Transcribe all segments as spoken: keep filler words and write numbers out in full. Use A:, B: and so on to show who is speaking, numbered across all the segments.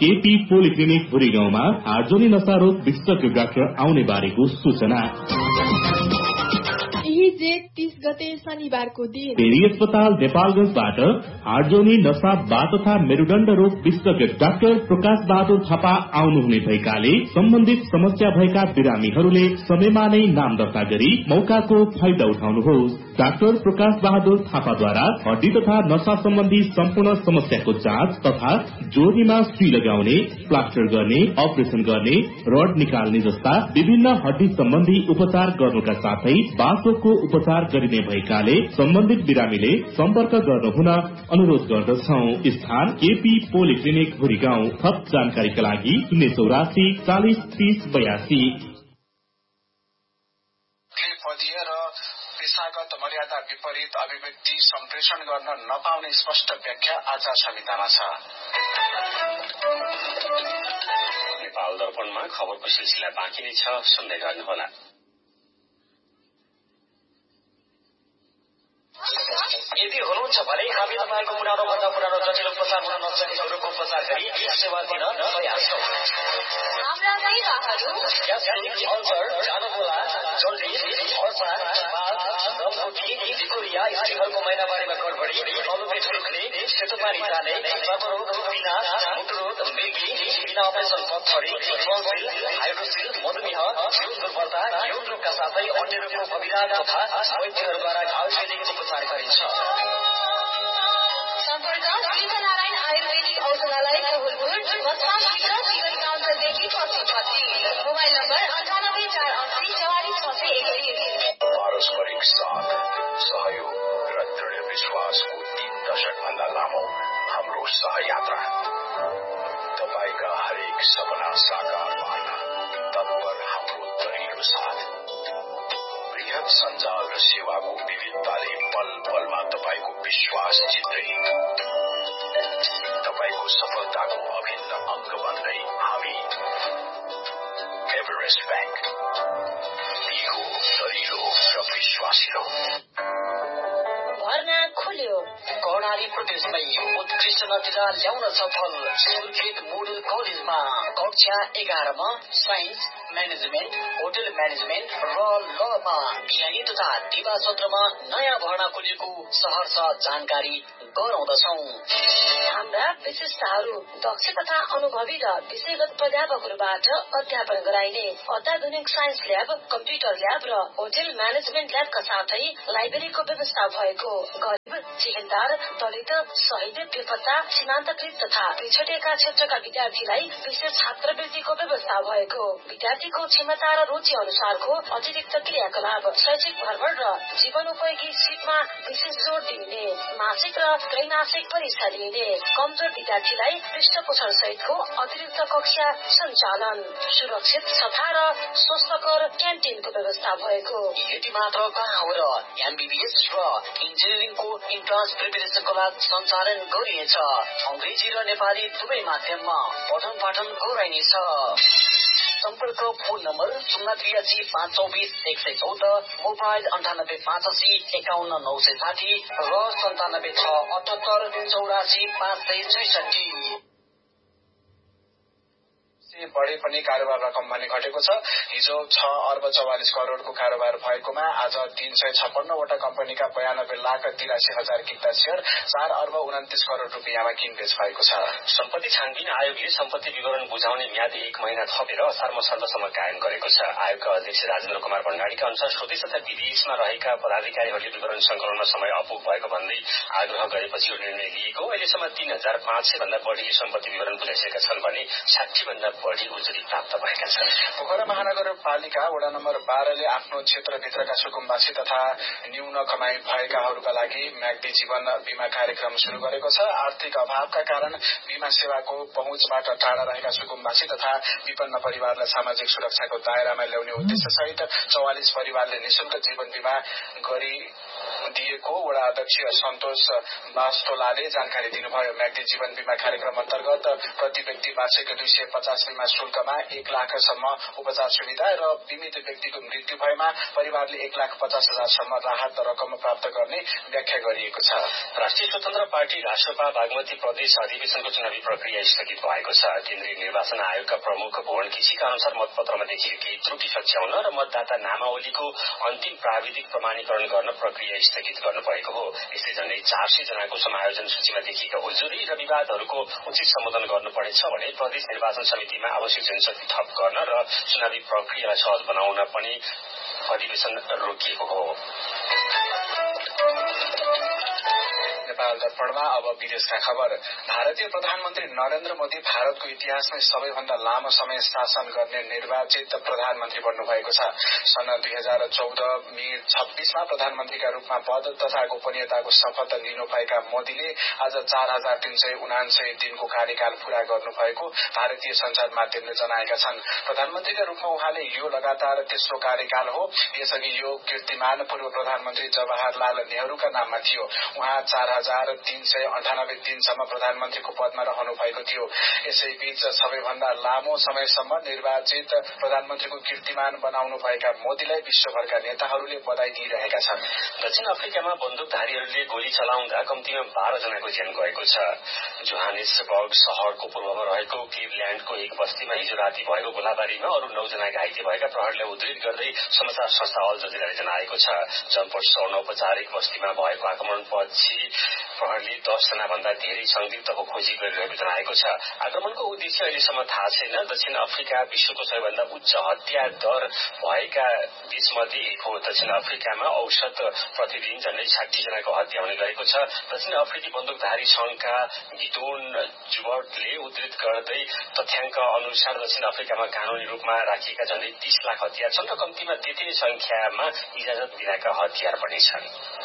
A: KP polyclinic भुरीगाउँमा हार्जोनी नसारोग विशेषज्ञ doctor आउने बारेको सूचना।
B: जेठ तीस गते शनिबारको दिन
A: पेरी अस्पताल नेपालगञ्जबाट हार्जोनी नसा बा तथा मेरुदण्ड रोग विशेषज्ञ डाक्टर प्रकाश बहादुर थापा आउनुहुने भएकाले सम्बन्धित समस्या भएका बिरामीहरूले समयमा नै नाम दर्ता गरी मौकाको फाइदा उठाउनुहोस्। डाक्टर प्रकाश बहादुर थापाद्वारा हड्डी तथा नसा सम्बन्धी सम्पूर्ण समस्याको जाँच तथा जोर्नीमा सुई लगाउने, प्लास्टर गर्ने, अपरेसन गर्ने, रड निकाल्ने जस्ता विभिन्न हड्डी सम्बन्धी उपचार गर्नुका साथै बाँसोको उपचार गरिने भएकाले सम्बन्धित बिरामीले सम्पर्क गर्नुहुन अनुरोध गर्दछौ। स्थान केपी पोलिक्लिनिक भुरीगाउँ। थप जानकारीका लागि शून्य चौरासी चालिस तीस बयासी।
C: पेशागत मर्यादा विपरीत अभिव्यक्ति सम्प्रेषण गर्न नपाउने स्पष्ट व्याख्या आचार संहितामा छ।
D: नेपाल दर्पणमा खबरको सिलसिला बाँकी नै छ, सुन्दै गर्नुहोला।
E: यदि हुनुहुन्छ भने हामी तपाईँको पुरानो भन्दा पुरानो जटिल उपचार हुन नसकेको रोगको उपचार गरी सेवा दिन तयार छौँ।
F: हाम्रा सेवाहरू
E: ग्यास्ट्रिक, अल्सर, जाँडोला, जन्डिस, हर्सा, दमखुट्टी, डिकोरिया, स्त्रीहरूको महिनावारीमा गडबडी, अलोपेट दुख्ने, सेतो पानी जाने, सर्वरोग, विनाश, मुटुरोग, मृगी, बिना अपरेसन पत्थरी, टन्सिल, हाइड्रोसिल, मधुमेह, यौन दुर्बलता, यौन रोगका साथै अन्य रोगको अभिराम तथा वैद्यहरूद्वारा आयुर्वेदिक उपचार गरिन्छ।
F: सम्पर्क शीतनारायण आयुर्वेदिक औषधालय कोहलपुर, बसपा शीघ्र सिगरी काउन्टरदेखि पछि पछि। मोबाइल नम्बर अन्ठानब्बे चार अस्सी चौवालिस छ सय एकतिस।
C: पारस्परिक साथ, सहयोग र दृढ विश्वासको तीन दशक भन्दा लामो हाम्रो सहयात्रा। तपाईका हरेक सपना साकार पार्न तत्पर हाम्रो दरिलो साथ। बृहत सञ्जाल र सेवाको विविधताले पल पलमा तपाईको विश्वास जित्दै, तपाईको सफलताको अभिन्न अङ्ग बन्दै हामी एभरेस्ट ब्याङ्क, दिगो, दरिलो र विश्वासिलो।
F: भर्ना खुल्यो।
E: कर्णाली प्रदेशमै उत्कृष्ट नतिजा ल्याउन सफल सुर्खेत मोडल कलेजमा कक्षा एघारमा साइन्स, म्यानेजमेन्ट, होटल म्यानेजमेन्ट र लमा बिहानी तथा दिवा सत्रमा नयाँ भर्ना खुलेको सहर्ष जानकारी गराउँदछौ।
F: हाम्रा विशेषताहरू दक्ष तथा अनुभवी र विषयगत प्राध्यापकहरूबाट अध्यापन गराइने अत्याधुनिक साइन्स ल्याब, कम्प्युटर ल्याब र होटल म्यानेजमेन्ट ल्याबका साथै लाइब्रेरीको व्यवस्था भएको, गरीब, जेहेन्दार, दलित, शहीद, बेपत्ता, सीमान्तकृत तथा पिछडिएका क्षेत्रका विद्यार्थीलाई विशेष छात्रवृत्तिको व्यवस्था भएको, विद्यार्थीको क्षमता र रुचि अनुसारको अतिरिक्त क्रियाकलाप, शैक्षिक भ्रमण र जीवनोपयोगी सिटमा विशेष जोड़ दिइने, मासिक र त्रैमासिक परीक्षा लिइने, कमजोर विद्यार्थीलाई पृष्ठपोषण सहितको अतिरिक्त कक्षा सञ्चालन, सुरक्षित सफा र स्वस्थकर क्यान्टिनको व्यवस्था भएको।
E: यति मात्र कहाँ हो र एमबीबीएस र इन्जिनियरिङको इन्ट्रान्स प्रिपरेसन क्लास सञ्चालन गरिनेछ। अंग्रेजी र नेपाली दुवै माध्यममा पठन पाठन गराइनेछ। सम्पर्क फोन नम्बर शून्य त्रियासी पाँच चौबिस एक सय चौध, मोबाइल अन्ठानब्बे पाँच अस्सी एकाउन्न नौ सय साठी र सन्तानब्बे छ अठहत्तर चौरासी पाँच सय छैसठी।
C: बढे पनि कारोबार रकम भने घटेको छ। हिजो छ अर्ब चौवालिस करोड़को कारोबार भएकोमा आज तीन सय छप्पन्नवटा कम्पनीका बयानब्बे लाख तिरासी हजार किता शेयर चार अर्ब उन्तिस करोड़ रुपियाँमा किनबेच भएको छ।
D: सम्पत्ति छानबिन आयोगले सम्पत्ति विवरण बुझाउने म्याद एक महिना थपेर असार मसान्तसम्म कायम गरेको छ। आयोगका अध्यक्ष राजेन्द्र कुमार भण्डारीका अनुसार स्वदेश तथा विदेशमा रहेका पदाधिकारीहरूले विवरण संकलनमा समय अपुग भएको भन्दै आग्रह गरेपछि यो निर्णय लिएको। अहिलेसम्म तीन हजार पाँच सय भन्दा बढ़ी सम्पत्ति विवरण बुझाइसकेका छन् भने साठी भन्दा बढ़ी उजुरी प्राप्त भएका छन्।
C: पोखरा महानगरपालिका वडा नम्बर बाह्रले आफ्नो क्षेत्रभित्रका सुकुम्बासी तथा न्यून कमाई भएकाहरूका लागि म्याग्दी जीवन बीमा कार्यक्रम शुरू गरेको छ। आर्थिक अभावका कारण बीमा सेवाको पहुँचबाट टाढा रहेका सुकुम्बासी तथा विपन्न परिवारलाई सामाजिक सुरक्षाको दायरामा ल्याउने उद्देश्य सहित चौवालिस परिवारले निशुल्क जीवन बीमा गरी दिएको वडा अध्यक्ष सन्तोष बास्तोलाले जानकारी दिनुभयो। म्याग्दी जीवन बीमा कार्यक्रम अन्तर्गत प्रति व्यक्ति वार्षिक दुई सय पचास बीमा शुल्क शुल्कमा एक लाखसम्म उपचार सुविधा र बीमित व्यक्तिको मृत्यु भएमा परिवारले एक लाख पचास हजारसम्म राहत रकम प्राप्त गर्ने व्याख्या गरिएको छ।
D: राष्ट्रिय स्वतन्त्र पार्टी राष्ट्रपा बागमती प्रदेश अधिवेशनको चुनावी प्रक्रिया स्थगित भएको छ। केन्द्रीय निर्वाचन आयोगका प्रमुख भुवन केसीका अनुसार मतपत्रमा देखिएको केही त्रुटि सच्याउन र मतदाता नामावलीको अन्तिम प्राविधिक प्रमाणीकरण गर्न प्रक्रिया स्थगित गर्नु भएको हो। यसले झण्डै चार सय जनाको समायोजन सूचीमा देखिएका उजुरी र विवादहरूको उचित सम्बोधन गर्नुपर्नेछ भने प्रदेश निर्वाचन समितिमा आवश्यक जनशक्ति थप गर्न र चुनावी प्रक्रियालाई सहज बनाउन पनि अधिवेशन रोकिएको हो।
C: नेपाल दर्पणमा अब विदेशका खबर। भारतीय प्रधानमन्त्री नरेन्द्र मोदी भारतको इतिहासमै सबैभन्दा लामो समय शासन गर्ने निर्वाचित प्रधानमन्त्री बन्नुभएको छ। सन् दुई हजार चौध मे छब्बीसमा प्रधानमन्त्रीका रूपमा पद तथा गोपनीयताको शपथ लिनुभएका मोदीले आज चार हजार तीन सय उनान्सय दिनको कार्यकाल पूरा गर्नुभएको भारतीय संचार माध्यमले जनाएका छन्। प्रधानमन्त्रीका रूपमा उहाँले यो लगातार तेस्रो कार्यकाल हो। यसअघि यो कीर्तिमान पूर्व प्रधानमन्त्री जवाहरलाल नेहरूका नाममा थियो। उहाँ चार हजार तीन सय अन्ठानब्बे दिनसम्म प्रधानमन्त्रीको पदमा रहनु भएको थियो। यसैबीच सबैभन्दा लामो समयसम्म निर्वाचित प्रधानमन्त्रीको कीर्तिमान बनाउनु भएका मोदीलाई विश्वभरका नेताहरूले बधाई दिइरहेका छन्।
D: दक्षिण अफ्रिकामा बन्दुकधारीहरूले गोली चलाउँदा कम्तीमा बाह्र जनाको ज्यान गएको छ। जोहानेसबर्ग शहरको पूर्वमा रहेको क्लिभल्याण्डको एक बस्तीमा हिजो राति भएको गोलाबारीमा अरू नौ जना घाइते भएका प्रहरीलाई उद्धृत गर्दै समाचार संस्था अल जजिराले जनाएको छ। जम्पर्स अनौपचारिक बस्तीमा भएको आक्रमणपछि प्रहरीले दस जना भन्दा धेरै संदिग्धको खोजी गरिरहेको जनाएको छ। आक्रमणको उद्देश्य अहिलेसम्म थाहा छैन। दक्षिण अफ्रिका विश्वको सबैभन्दा उच्च हत्या दर भएका देशमध्ये एक हो। दक्षिण अफ्रिकामा औसत प्रतिदिन झण्डै साठी जनाको हत्या हुने गरेको छ। दक्षिण अफ्रिकी बन्दुकधारी संघका गिदोन जुबर्टले उद्धृत गर्दै तथ्याङ्क अनुसार दक्षिण अफ्रिकामा कानूनी रूपमा राखिएका झण्डै तीस लाख हतियार छन् र कम्तीमा त्यति नै संख्यामा इजाजत बिनाका हतियार पनि छन्।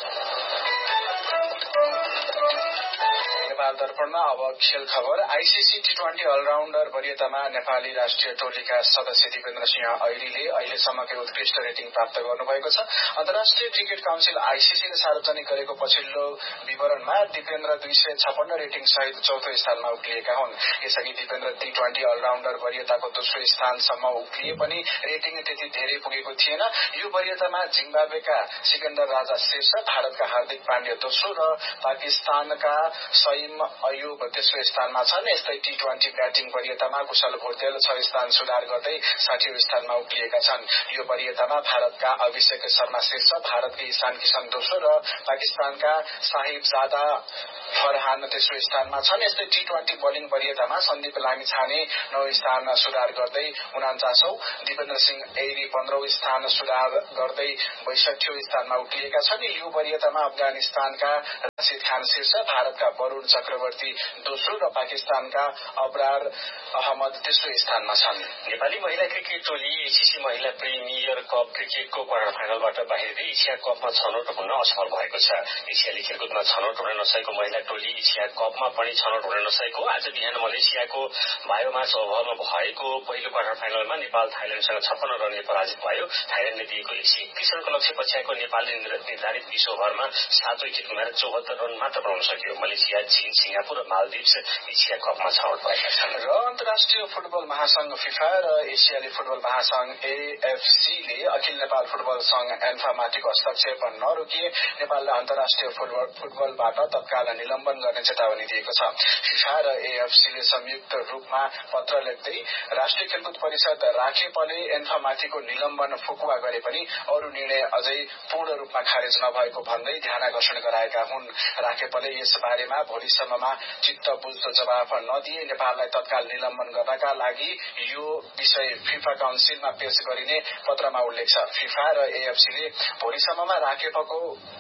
C: नेपाल दर्पणमा अब खेल खबर। आईसीसी टी ट्वेन्टी अलराउण्डर वरियतामा नेपाली राष्ट्रिय टोलीका सदस्य दिपेन्द्र सिंह ऐरीले अहिलेसम्मकै उत्कृष्ट रेटिङ प्राप्त गर्नुभएको छ। अन्तर्राष्ट्रिय क्रिकेट काउन्सिल आईसीसीले सार्वजनिक गरेको पछिल्लो विवरणमा दिपेन्द्र दुई सय छपन्न रेटिङ सहित चौथो स्थानमा उक्लिएका हुन्। यसअघि दिपेन्द्र टी ट्वेन्टी अलराउण्डर वरियताको दोस्रो स्थानसम्म उक्लिए पनि रेटिङ त्यति धेरै पुगेको थिएन। यो वरियतामा जिम्बाब्वेका सिकन्दर राजा शीर्ष, भारतका हार्दिक पाण्ड्या दोस्रो र पाकिस्तानका सईम अयुब तेस्रो स्थानमा छन्। यस्तै टी ट्वेन्टी ब्याटिङ वरियतामा कुशल भोटेल छ स्थान सुधार गर्दै साठीऔं स्थानमा उक्लिएका छन्। यो वरियतामा भारतका अभिषेक शर्मा शीर्ष, भारतकै ईशान किशन दोस्रो र पाकिस्तानका साहिबजादा फरहान तेस्रो स्थानमा छन्। यस्तै T twenty bowling वरियतामा Sandeep Lamichhane नौ स्थान सुधार गर्दै उनान्चासौं, दिपेन्द्र सिंह ऐरी पन्ध्रौं स्थान सुधार गर्दै बैसठीऔं स्थानमा उक्लिएका छन्। यो वरियतामा अफगानिस्तानका राशिद खान शीर्ष, भारतका वरूण चक्रवर्ती दोस्रो र पाकिस्तानका अबरार अहमद तेस्रो स्थानमा छन्।
D: नेपाली महिला क्रिकेट टोली एसीसी महिला प्रिमियर कप क्रिकेटको क्वार्टर फाइनलबाट बाहिरिँदै एसिया कपमा छनौट हुन असफल भएको छ। एसियाली खेलकुदमा छनौट हुन नसकेको महिला टोली एसिया कपमा पनि छनौट हुन नसकेको आज बिहान मलेसियाको बायोमास ओभरमा भएको पहिलो क्वार्टर फाइनलमा नेपाल थाइल्याण्डसँग छप्पन्न रनले पराजित भयो। थाइल्याण्डले दिएको एक सय एकतीस रनको लक्ष्य पछ्याएको नेपालले निर्धारित बीस ओभरमा सात विकेट गुमाएर चौहत्तर रन मात्र बनाउन सक्यो। मलेसिया, चीन, सिंगापुर र मालदिप्स एसिया कपमा छनौट भएका छन्।
C: र अन्तर्राष्ट्रिय फुटबल महासंघ फिफा र एसियाली फुटबल महासंघ एएफसीले अखिल नेपाल फुटबल संघ एन्फामाथिको हस्तक्षेप नरोकिए नेपालले अन्तर्राष्ट्रिय फुटबल फुटबलबाट तत्काल निलम्बन गर्ने चेतावनी दिएको छ। फिफा र एएफसीले संयुक्त रूपमा पत्र लेख्दै राष्ट्रिय खेलकुद परिषद राखेपले एन्फामाथिको निलम्बन फुकुवा गरे पनि अरू निर्णय अझै पूर्ण रूपमा खारेज नभएको भन्दै ध्यानाकर्षण गराएका हुन्। राखेपले यस बारेमा भोलिसम्ममा चित्त बुझ्दो जवाफ नदिए नेपाललाई तत्काल निलम्बन गर्नका लागि यो विषय फिफा काउन्सिलमा पेश गरिने पत्रमा उल्लेख छ। फिफा र एएफसीले भोलिसम्ममा राखेपको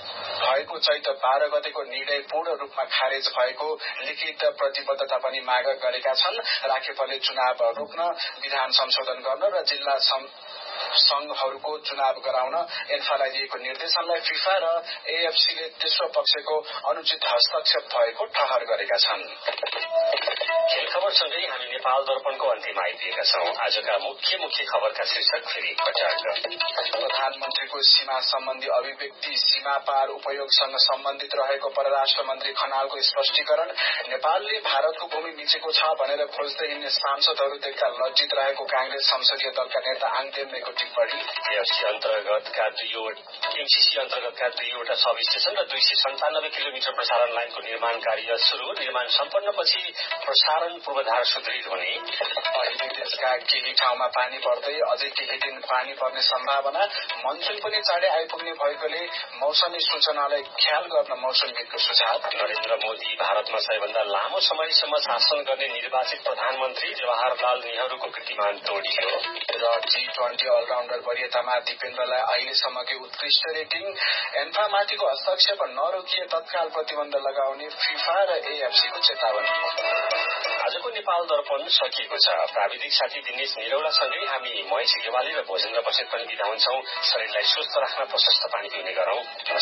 C: भएको चैत बाह्र गतेको निर्णय पूर्ण रूपमा खारेज भएको लिखित प्रतिबद्धता पनि माग गरेका छन्। राखेपले चुनाव रोक्न, विधान संशोधन गर्न र जिल्ला संघहरूको चुनाव गराउन एन्फालाई दिएको निर्देशनलाई फिफा र एएफसीले तेस्रो पक्षको अनुचित हस्तक्षेप भएको ठहर गरेका छन्।
D: खेल खबरसँगै हामी नेपाल दर्पणको अन्त्यमा आइपुगेका छौं। आजका मुख्य मुख्य खबरका शीर्षक फेरि एकपटक।
C: प्रधानमन्त्रीको सीमा सम्बन्धी अभिव्यक्ति सीमा पार उपयोगसँग सम्बन्धित रहेको परराष्ट्र मन्त्री खनालको स्पष्टीकरण। नेपालले भारतको भूमि मिचेको छ भनेर खोज्दै हिँड्ने सांसदहरू देख्दा लज्जित रहेको कांग्रेस संसदीय दलका नेता आङदेन्मेको टिप्पणी।
D: एफसी अन्तर्गतका दुईवटा एमसीसी अन्तर्गतका दुईवटा सब स्टेशन र दुई सय सन्तानब्बे किलोमिटर प्रसारण लाइनको निर्माण कार्य शुरू। निर्माण सम्पन्नपछि प्रसारण पूर्वाधार सुदृढ हुने। अहिले देशका केही ठाउँमा पानी पर्दै अझै केही दिन पानी पर्ने सम्भावना। मनसुन पनि चाँडै आइपुग्ने भएकोले मौसमी सूचनालाई ख्याल गर्न मौसमविदको सुझाव। नरेन्द्र मोदी भारतमा सबैभन्दा लामो समयसम्म शासन गर्ने निर्वाचित प्रधानमन्त्री जवाहरलाल नेहरूको कीर्तिमान तोडियो। र टी ट्वेन्टी अलराउण्डर वरियतामा दिपेन्द्रलाई अहिलेसम्मकै उत्कृष्ट रेटिङ। एन्फामाथिको हस्तक्षेप नरोकिए तत्काल प्रतिबन्ध लगाउने फिफा र एएफसीको चेतावनी। आजको नेपाल दर्पण सकिएको छ। प्राविधिक साथी दिनेश निरौलासँगै हामी महेश गेवाली र भोजेन्द्र बस्नेत पनि बिदा हुन्छौं। शरीरलाई स्वस्थ राख्न प्रशस्त पानी पिउने गरौं।